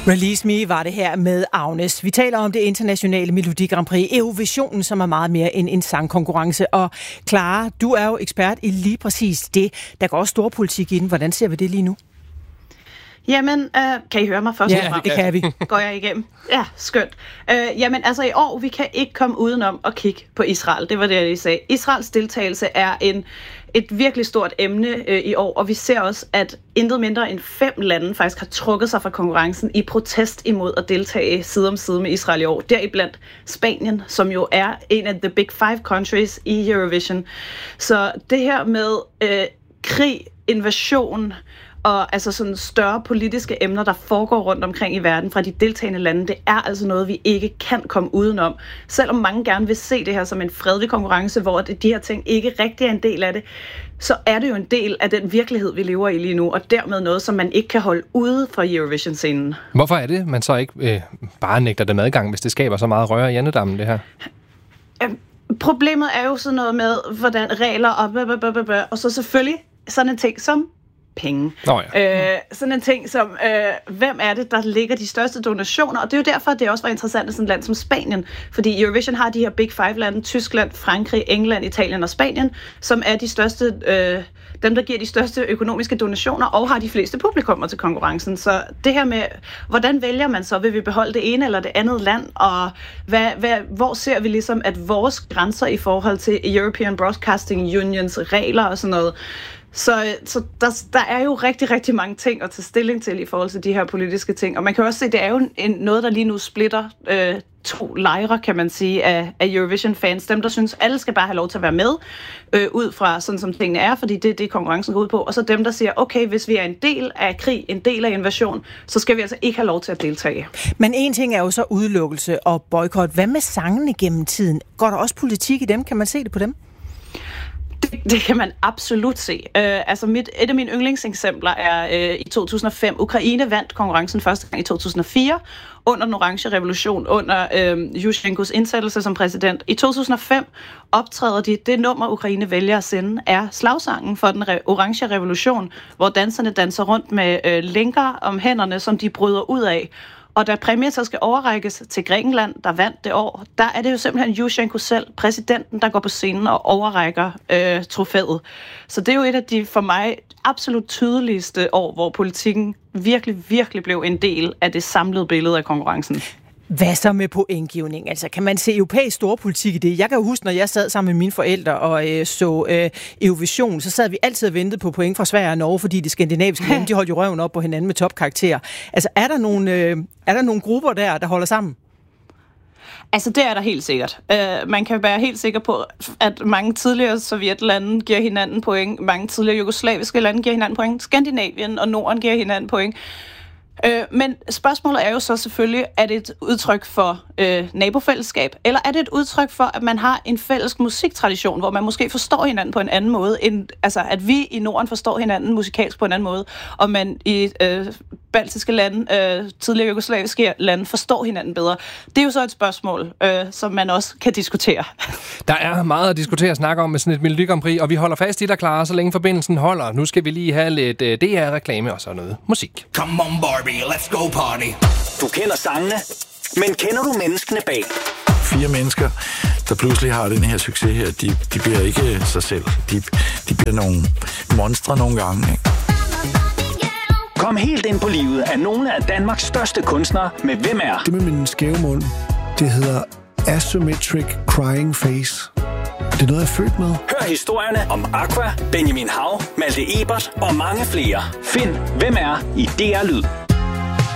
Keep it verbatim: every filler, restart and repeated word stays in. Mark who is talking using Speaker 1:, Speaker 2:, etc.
Speaker 1: Release Me var det her med Agnes. Vi taler om det internationale Melodi Grand Prix, Eurovisionen, som er meget mere end en sangkonkurrence. Og Clara, du er jo ekspert i lige præcis det. Der går også stor politik i den. Hvordan ser vi det lige nu?
Speaker 2: Jamen, øh, kan I høre mig først?
Speaker 1: Ja, det kan vi.
Speaker 2: Går jeg igennem? Ja, skønt. Øh, jamen, altså i år, vi kan ikke komme udenom at kigge på Israel. Det var det, jeg lige sagde. Israels deltagelse er en, et virkelig stort emne øh, i år, og vi ser også, at intet mindre end fem lande faktisk har trukket sig fra konkurrencen i protest imod at deltage side om side med Israel i år. Deriblandt Spanien, som jo er en af the big five countries i Eurovision. Så det her med øh, krig, invasion og altså sådan større politiske emner, der foregår rundt omkring i verden fra de deltagende lande, det er altså noget, vi ikke kan komme udenom. Selvom mange gerne vil se det her som en fredelig konkurrence, hvor de her ting ikke rigtig er en del af det, så er det jo en del af den virkelighed, vi lever i lige nu, og dermed noget, som man ikke kan holde ude fra Eurovision-scenen.
Speaker 3: Hvorfor er det, man så ikke øh, bare nægter dem adgang, hvis det skaber så meget røre i andedammen, det her?
Speaker 2: Øhm, problemet er jo sådan noget med, hvordan regler og blablabla, og så selvfølgelig sådan en ting som penge.
Speaker 3: Oh ja.
Speaker 2: øh, sådan en ting som, øh, hvem er det, der ligger de største donationer? Og det er jo derfor, det også var interessant i sådan et land som Spanien, fordi Eurovision har de her Big Five-lande, Tyskland, Frankrig, England, Italien og Spanien, som er de største, øh, dem, der giver de største økonomiske donationer, og har de fleste publikummer til konkurrencen. Så det her med, hvordan vælger man så? Vil vi beholde det ene eller det andet land? Og hvad, hvad, hvor ser vi ligesom, at vores grænser i forhold til European Broadcasting Unions regler og sådan noget? Så, så der, der er jo rigtig, rigtig mange ting at tage stilling til i forhold til de her politiske ting. Og man kan også se, det er jo en, noget, der lige nu splitter øh, to lejre, kan man sige, af, af Eurovision-fans. Dem, der synes, alle skal bare have lov til at være med, øh, ud fra sådan, som tingene er, fordi det er det, konkurrencen går ud på. Og så dem, der siger, okay, hvis vi er en del af krig, en del af invasion, så skal vi altså ikke have lov til at deltage.
Speaker 1: Men en ting er jo så udelukkelse og boykot. Hvad med sangene gennem tiden? Går der også politik i dem? Kan man se det på dem?
Speaker 2: Det, det kan man absolut se. Uh, altså mit, et af mine yndlingseksempler er uh, i to tusind og fem. Ukraine vandt konkurrencen første gang i to tusind og fire under den orange revolution, under uh, Yushchenkos indsættelse som præsident. I to tusind og fem optræder de, det nummer Ukraine vælger at sende, er slagsangen for den re- orange revolution, hvor danserne danser rundt med uh, lænker om hænderne, som de bryder ud af. Og da præmien så skal overrækkes til Grækenland, der vandt det år, der er det jo simpelthen Yushchenko selv, præsidenten, der går på scenen og overrækker øh, trofæet. Så det er jo et af de for mig absolut tydeligste år, hvor politikken virkelig, virkelig blev en del af det samlede billede af konkurrencen.
Speaker 1: Hvad så med pointgivning? Altså, kan man se europæisk storpolitik i det? Jeg kan jo huske, når jeg sad sammen med mine forældre og øh, så øh, Eurovision, så sad vi altid og ventede på point fra Sverige og Norge, fordi de skandinaviske lande, de holdt jo røven op på hinanden med topkarakterer. Altså, er der nogle, øh, er der nogle grupper der, der holder sammen?
Speaker 2: Altså, det er der helt sikkert. Uh, man kan være helt sikker på, at mange tidligere sovjetlande giver hinanden point, mange tidligere jugoslaviske lande giver hinanden point, Skandinavien og Norden giver hinanden point. Øh, men spørgsmålet er jo så selvfølgelig, er det et udtryk for øh, nabofællesskab, eller er det et udtryk for, at man har en fælles musiktradition, hvor man måske forstår hinanden på en anden måde, end, altså at vi i Norden forstår hinanden musikalsk på en anden måde, og man i øh, baltiske lande, øh, tidligere jugoslaviske lande, forstår hinanden bedre. Det er jo så et spørgsmål, øh, som man også kan diskutere.
Speaker 3: Der er meget at diskutere og snakke om med sådan et Melodi Grand Prix, og vi holder fast i dig, Clara, så længe forbindelsen holder. Nu skal vi lige have lidt øh, D R-reklame og så noget musik.
Speaker 4: Come on, Barbie, let's go party. Du kender sangene, men kender du menneskene bag?
Speaker 5: Fire mennesker, der pludselig har den her succes her, de, de bliver ikke sig selv. De, de bliver nogle monstre nogle gange, ikke?
Speaker 4: Kom helt ind på livet af nogle af Danmarks største kunstnere med Hvem er?
Speaker 6: Det med min skæve mund, det hedder Asymmetric Crying Face. Det er noget, jeg er født med.
Speaker 4: Hør historierne om Aqua, Benjamin Hav, Malte Ebert og mange flere. Find Hvem er i D R Lyd.